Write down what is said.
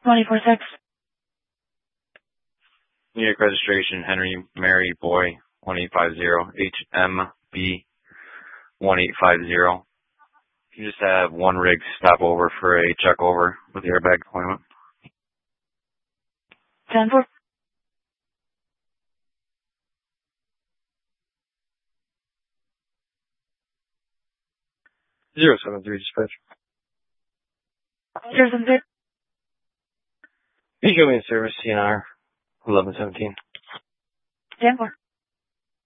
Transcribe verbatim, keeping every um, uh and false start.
twenty-four six. New York registration, Henry Mary Boy, one eight five zero, H M B one eight five zero. You just have one rig stop over for a check over with the airbag deployment. ten four. zero seven three dispatch. zero seven three. Becoming service, C N R eleven seventeen. ten four.